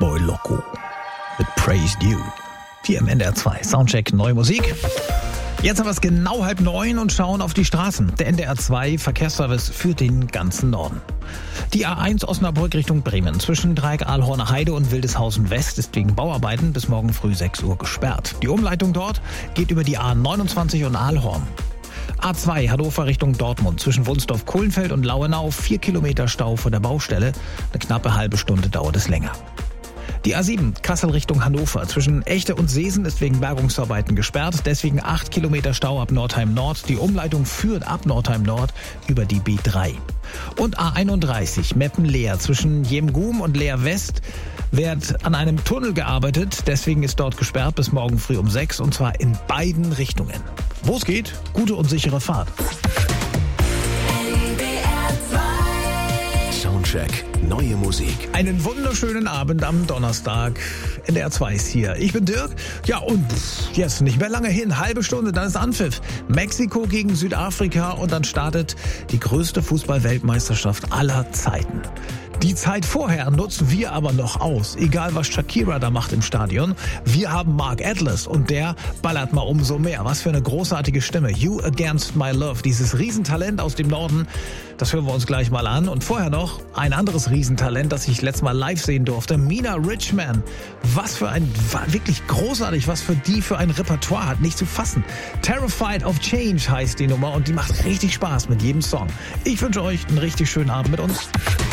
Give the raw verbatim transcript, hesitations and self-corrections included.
Boy Loco mit Praised You. Hier im N D R zwei Soundcheck Neue Musik. Jetzt haben wir es genau halb neun und schauen auf die Straßen. Der N D R zwei Verkehrsservice für den ganzen Norden. Die A eins Osnabrück Richtung Bremen zwischen Dreieck Ahlhorner Heide und Wildeshausen West ist wegen Bauarbeiten bis morgen früh sechs Uhr gesperrt. Die Umleitung dort geht über die A neunundzwanzig und Ahlhorn. A zwei Hannover Richtung Dortmund zwischen Wunsdorf-Kohlenfeld und Lauenau, vier Kilometer Stau vor der Baustelle. Eine knappe halbe Stunde dauert es länger. Die A sieben Kassel Richtung Hannover zwischen Echte und Seesen ist wegen Bergungsarbeiten gesperrt. Deswegen acht Kilometer Stau ab Nordheim Nord. Die Umleitung führt ab Nordheim Nord über die B drei. Und A einunddreißig Meppen-Leer zwischen Jemgum und Leer West wird an einem Tunnel gearbeitet. Deswegen ist dort gesperrt bis morgen früh um sechs und zwar in beiden Richtungen. Wo es geht, gute und sichere Fahrt. Soundcheck Neue Musik. Einen wunderschönen Abend am Donnerstag. N D R zwei ist hier. Ich bin Dirk. Ja, und jetzt nicht mehr lange hin. Halbe Stunde, dann ist Anpfiff. Mexiko gegen Südafrika und dann startet die größte Fußball-Weltmeisterschaft aller Zeiten. Die Zeit vorher nutzen wir aber noch aus. Egal, was Shakira da macht im Stadion. Wir haben Mark Atlas und der ballert mal umso mehr. Was für eine großartige Stimme. You Against My Love. Dieses Riesentalent aus dem Norden. Das hören wir uns gleich mal an. Und vorher noch ein anderes Riesentalent, das ich letztes Mal live sehen durfte. Mina Richman. Was für ein, war wirklich großartig, was für die für ein Repertoire hat. Nicht zu fassen. Terrified of Change heißt die Nummer und die macht richtig Spaß mit jedem Song. Ich wünsche euch einen richtig schönen Abend mit uns.